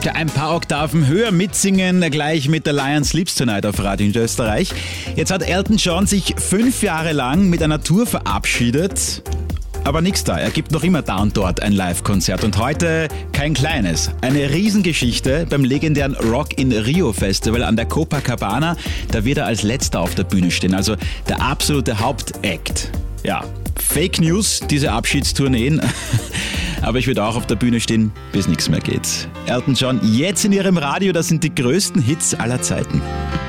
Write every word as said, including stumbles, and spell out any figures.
möchte ein paar Oktaven höher mitsingen, gleich mit der Lion Sleeps Tonight auf Radio Österreich. Jetzt hat Elton John sich fünf Jahre lang mit einer Tour verabschiedet. Aber nix da, er gibt noch immer da und dort ein Live-Konzert und heute kein kleines. Eine Riesengeschichte beim legendären Rock in Rio Festival an der Copacabana. Da wird er als letzter auf der Bühne stehen, also der absolute Hauptact. Ja, Fake News, diese Abschiedstourneen. Aber ich würde auch auf der Bühne stehen, bis nichts mehr geht. Elton John jetzt in Ihrem Radio, das sind die größten Hits aller Zeiten.